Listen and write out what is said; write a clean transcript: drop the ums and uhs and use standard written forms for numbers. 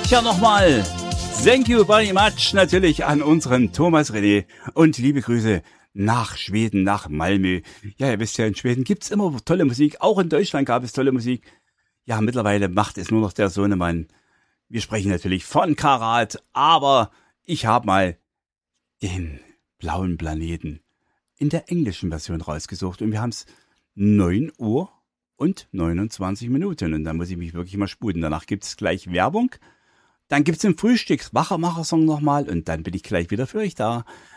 Tja, nochmal. Thank you very much natürlich an unseren Thomas René und liebe Grüße nach Schweden, nach Malmö. Ja, ihr wisst ja, in Schweden gibt's immer tolle Musik. Auch in Deutschland gab es tolle Musik. Ja, mittlerweile macht es nur noch der Sohnemann. Wir sprechen natürlich von Karat, aber ich habe mal den blauen Planeten in der englischen Version rausgesucht und wir haben's 9 Uhr und 29 Minuten und da muss ich mich wirklich mal sputen. Danach gibt's gleich Werbung. Dann gibt's den Frühstücks-Wachermacher-Song nochmal und dann bin ich gleich wieder für euch da.